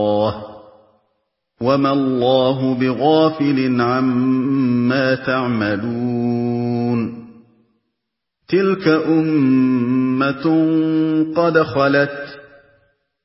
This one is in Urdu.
وما الله بغافل عما تعملون تلك أمة قد خلت